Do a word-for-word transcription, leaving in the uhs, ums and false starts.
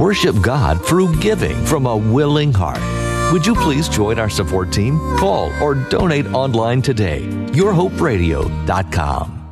worship God through giving from a willing heart. Would you please join our support team? Call or donate online today. your hope radio dot com.